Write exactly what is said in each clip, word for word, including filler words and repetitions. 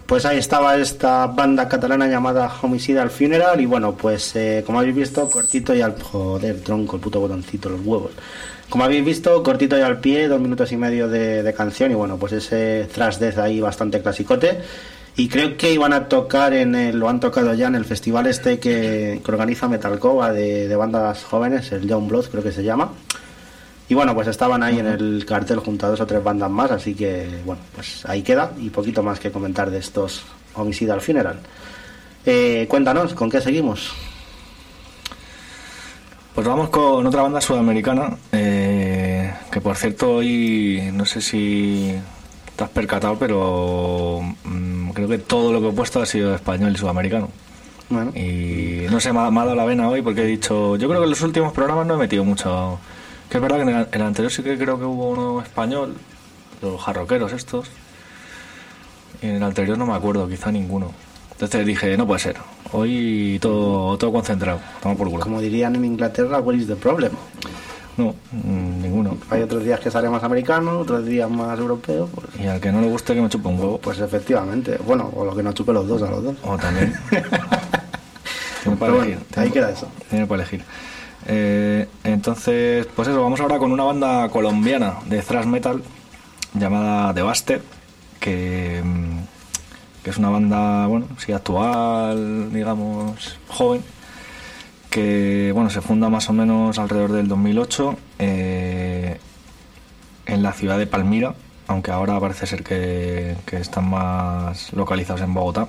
Pues ahí estaba esta banda catalana llamada Homicidal Funeral. Y bueno, pues eh, como habéis visto, cortito y al... Joder, tronco, el puto botoncito, los huevos. Como habéis visto, cortito y al pie, dos minutos y medio de, de canción. Y bueno, pues ese thrash death ahí bastante clasicote. Y creo que iban a tocar en el, lo han tocado ya en el festival este que, que organiza Metalcova de, de bandas jóvenes, el Young Blood creo que se llama. Y bueno, pues estaban ahí en el cartel junto a dos o tres bandas más, así que bueno, pues ahí queda y poquito más que comentar de estos Homicidal Funeral. Eh, cuéntanos, ¿con qué seguimos? Pues vamos con otra banda sudamericana, eh, que por cierto hoy no sé si te has percatado, pero mmm, creo que todo lo que he puesto ha sido español y sudamericano. Bueno. Y no sé, me ha, me ha dado la vena hoy porque he dicho, yo creo que en los últimos programas no he metido mucho... Que es verdad que en el, en el anterior sí que creo que hubo uno español, los jarroqueros estos. Y en el anterior no me acuerdo, quizá ninguno. Entonces dije, no puede ser. Hoy todo, todo concentrado. Toma por culo. Como dirían en Inglaterra, what is the problem? No, mmm, ninguno. Hay otros días que sale más americano, otros días más europeo. Pues... Y al que no le guste que me chupe un huevo. Pues efectivamente. Bueno, o lo que nos chupe los dos a los dos. O también. Tiene para bueno, elegir. Ahí queda eso. Tiene para elegir. Eh, entonces, pues eso, vamos ahora con una banda colombiana de thrash metal llamada Devaster, que, que es una banda, bueno, sí, actual, digamos, joven, que, bueno, se funda más o menos alrededor del dos mil ocho eh, en la ciudad de Palmira, aunque ahora parece ser que, que están más localizados en Bogotá.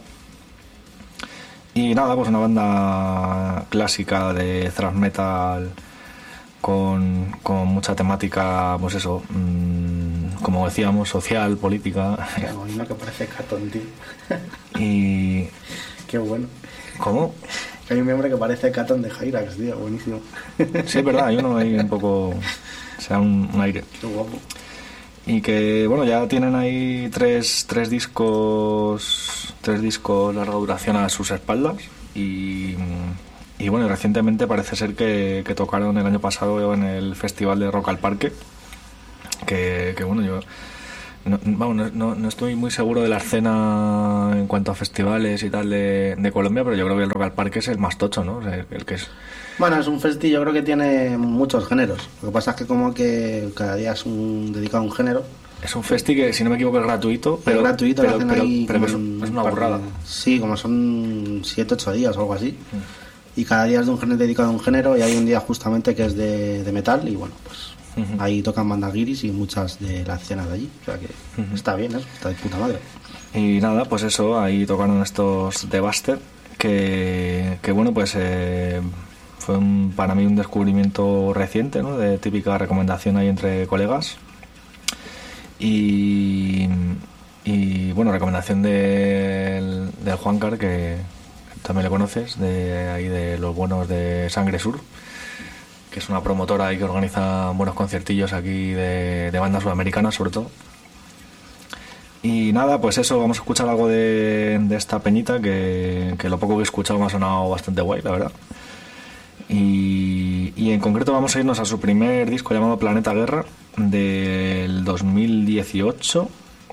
Y nada, pues una banda clásica de thrash metal con, con mucha temática, pues eso, mmm, como decíamos, social, política. Qué bueno, que parece Catón, tío. Y... Qué bueno. ¿Cómo? Que hay un miembro que parece Catón de Hyrax, tío, buenísimo. Sí, es verdad, hay uno ahí un poco... O sea, un, un aire. Qué guapo. Y que, bueno, ya tienen ahí tres, tres discos tres discos larga duración a sus espaldas y, y bueno, recientemente parece ser que, que tocaron el año pasado en el Festival de Rock al Parque, que, que bueno, yo no, vamos, no, no estoy muy seguro de la escena en cuanto a festivales y tal de, de Colombia, pero yo creo que el Rock al Parque es el más tocho, ¿no? O sea, el que es... Bueno, es un festi, yo creo que tiene muchos géneros. Lo que pasa es que como que cada día es un dedicado a un género. Es un festi que, si no me equivoco, es gratuito, pero, es gratuito, pero, pero, pero, ahí pero es, es una burrada. De, sí, como son siete ocho días o algo así. Mm. Y cada día es de un género dedicado a un género y hay un día justamente que es de, de metal y bueno, pues uh-huh. ahí tocan bandas guiris y muchas de las escenas de allí. O sea que uh-huh. está bien, ¿eh? Está de puta madre. Y nada, pues eso, ahí tocaron estos Devaster que, que bueno, pues... Eh, fue un, para mí un descubrimiento reciente, ¿no? De típica recomendación ahí entre colegas. Y, y bueno, recomendación del, del Juancar, que también le conoces, de ahí de los buenos de Sangre Sur, que es una promotora ahí que organiza buenos conciertillos aquí de, de bandas sudamericanas sobre todo. Y nada, pues eso, vamos a escuchar algo de, de esta peñita que, que lo poco que he escuchado me ha sonado bastante guay, la verdad. Y, y en concreto vamos a irnos a su primer disco llamado Planeta Guerra del dos mil dieciocho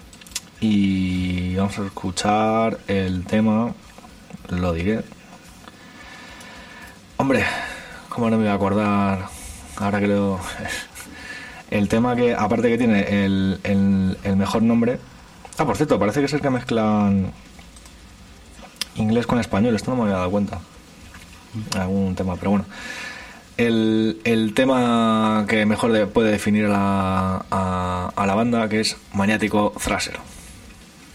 y vamos a escuchar el tema, lo diré, hombre, cómo no me voy a acordar ahora que lo... el tema que aparte que tiene el, el, el mejor nombre, ah, por cierto, parece que es el que mezclan inglés con español, esto no me había dado cuenta, algún tema, pero bueno, el, el tema que mejor de, puede definir a la, a, a la banda, que es Maniático Thrasher.